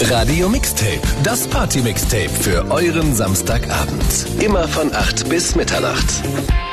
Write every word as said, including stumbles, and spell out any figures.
Radio Mixtape, das Party-Mixtape für euren Samstagabend. Immer von acht bis Mitternacht.